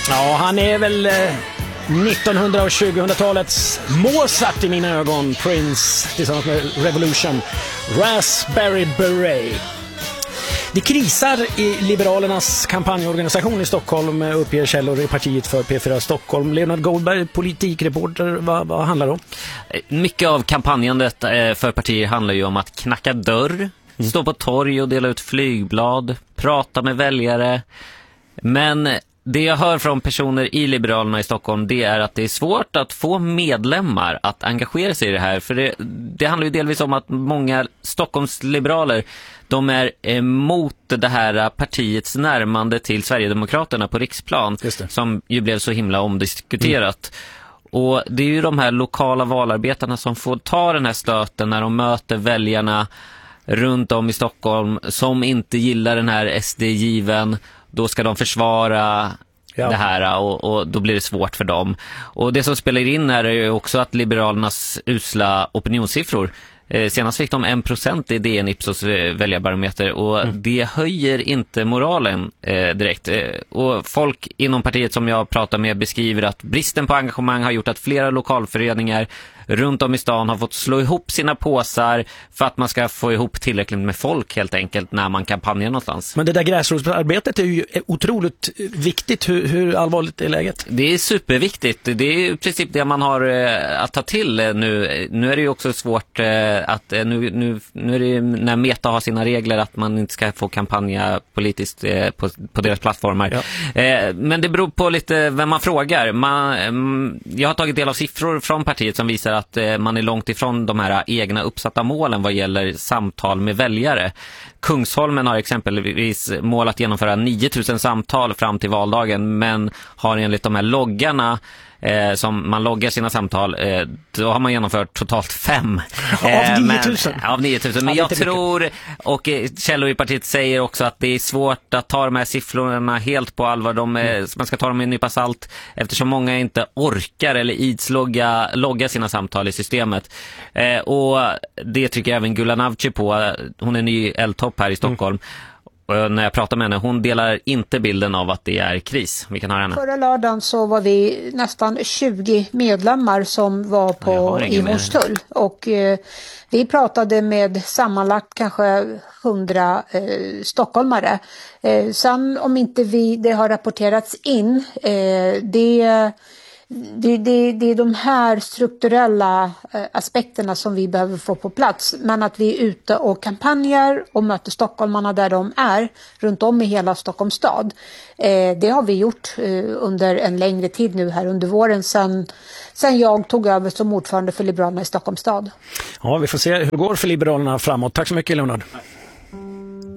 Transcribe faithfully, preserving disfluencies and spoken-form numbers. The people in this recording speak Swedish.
Ja, han är väl eh, nittonhundra- och tjugohundratalets Mozart i mina ögon. Prince tillsammans med Revolution. Raspberry Beret. Det krisar i Liberalernas kampanjorganisation i Stockholm, uppger källor i partiet för P fyra Stockholm. Leonard Goldberg, politikreporter, vad, vad handlar det om? Mycket av kampanjandet för partier handlar ju om att knacka dörr, mm. stå på torg och dela ut flygblad, prata med väljare. Men det jag hör från personer i Liberalerna i Stockholm, det är att det är svårt att få medlemmar att engagera sig i det här. För det, det handlar ju delvis om att många Stockholms liberaler, de är emot det här partiets närmande till Sverigedemokraterna på riksplan, som ju blev så himla omdiskuterat. Mm. Och det är ju de här lokala valarbetarna som får ta den här stöten när de möter väljarna runt om i Stockholm som inte gillar den här S D-given. Då ska de försvara ja. det här och, och då blir det svårt för dem. Och det som spelar in här är ju också att Liberalernas usla opinionssiffror. Eh, senast fick de en procent i D N Ipsos väljarbarometer och mm. det höjer inte moralen eh, direkt. Eh, och folk inom partiet som jag pratar med beskriver att bristen på engagemang har gjort att flera lokalföreningar runt om i stan har fått slå ihop sina påsar för att man ska få ihop tillräckligt med folk helt enkelt när man kampanjar någonstans. Men det där gräsrotsarbetet är ju otroligt viktigt. Hur, hur allvarligt är läget? Det är superviktigt. Det är i princip det man har eh, att ta till nu. Nu är det ju också svårt eh, att eh, nu, nu, nu är det ju när Meta har sina regler att man inte ska få kampanja politiskt eh, på, på deras plattformar. Ja. Eh, men det beror på lite vem man frågar. Man, mm, jag har tagit del av siffror från partiet som visar att man är långt ifrån de här egna uppsatta målen vad gäller samtal med väljare. Kungsholmen har exempelvis mål att genomföra nio tusen samtal fram till valdagen, men har enligt de här loggarna eh, som man loggar sina samtal, eh, då har man genomfört totalt fem. Eh, av nio tusen? Men, av nio tusen. Men jag tror, och eh, källor i partiet säger också att det är svårt att ta de här siffrorna helt på allvar. De, eh, mm. Man ska ta dem med en nypa salt eftersom många inte orkar eller ids logga, logga sina samtal i systemet. Eh, och det trycker även Gula Navci på. Hon är ny L-topp här i Stockholm. Mm. Och när jag pratar med henne, hon delar inte bilden av att det är kris. Vi kan höra henne. Förra lördagen så var vi nästan tjugo medlemmar som var på i Hornstull. Och eh, vi pratade med sammanlagt kanske hundra eh, stockholmare. Eh, sen om inte vi, det har rapporterats in, eh, det... Det, det, det är de här strukturella eh, aspekterna som vi behöver få på plats. Men att vi är ute och kampanjer och möter stockholmarna där de är, runt om i hela Stockholms stad. Eh, det har vi gjort eh, under en längre tid nu här under våren sen, sen jag tog över som ordförande för Liberalerna i Stockholms stad. Ja, vi får se hur det går för Liberalerna framåt. Tack så mycket, Leonard.